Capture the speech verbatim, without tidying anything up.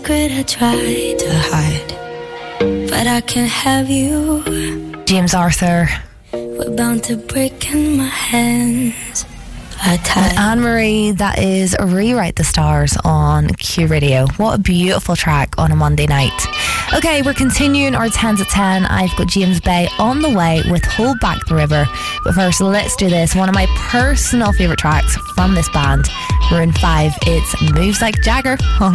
secret I tried to hide, but I can't have you. James Arthur. We're bound to break in my hands. And Anne-Marie, that is Rewrite the Stars on Q Radio. What a beautiful track on a Monday night. Okay, we're continuing our ten to ten. I've got James Bay on the way with Hold Back the River. But first, let's do this. One of my personal favourite tracks from this band, Maroon five. It's Moves Like Jagger on